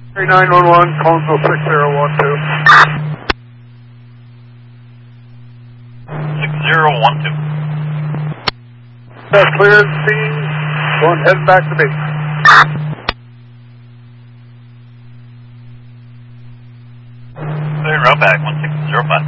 911, Collinsville 6012. 6012. That's cleared scene. Going heading back to base. Clear route back 1605.